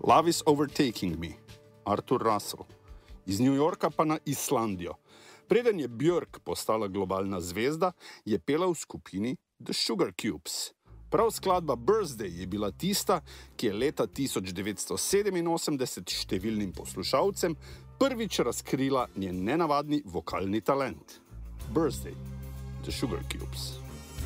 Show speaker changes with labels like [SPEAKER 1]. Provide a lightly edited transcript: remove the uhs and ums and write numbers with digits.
[SPEAKER 1] Love is Overtaking Me, Arthur Russell. Iz New Yorka pa na Islandijo. Preden je Björk postala globalna zvezda, je pela v skupini The Sugar Cubes. Prav skladba Birthday je bila tista, ki je leta 1987 številnim poslušalcem prvič razkrila njen nenavadni vokalni talent. Birthday, The Sugar Cubes.